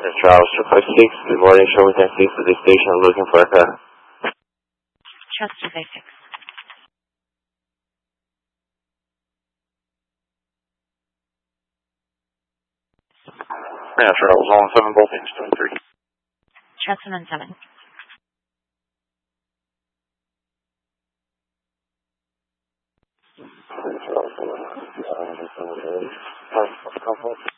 Charles 256, good morning, show me taxi to the station, looking for a car. Charles 256. Yeah, Charles 117, both ends 23. Charles 117. Charles 117.